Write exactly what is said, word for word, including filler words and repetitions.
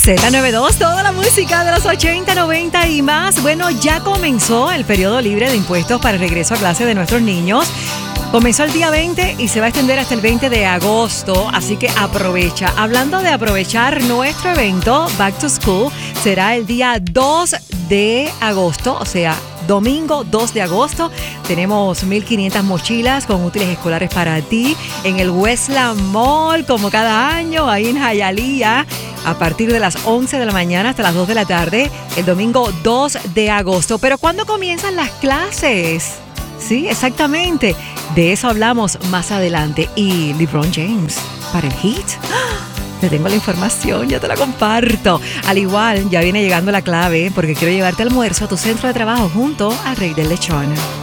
Z noventa y dos, toda la música de los ochenta, noventa y más. Bueno, ya comenzó el periodo libre de impuestos para el regreso a clase de nuestros niños. Comenzó el día veinte y se va a extender hasta el veinte de agosto, así que aprovecha. Hablando de aprovechar, nuestro evento Back to School será el día dos de agosto, o sea, domingo dos de agosto. Tenemos mil quinientas mochilas con útiles escolares para ti en el Westland Mall, como cada año, ahí en Hialeah, a partir de las once de la mañana hasta las dos de la tarde, el domingo dos de agosto. Pero ¿cuándo comienzan las clases? Sí, exactamente. De eso hablamos más adelante. Y LeBron James para el Heat. Te tengo la información, ya te la comparto. Al igual, ya viene llegando la clave porque quiero llevarte almuerzo a tu centro de trabajo junto al Rey del Lechón.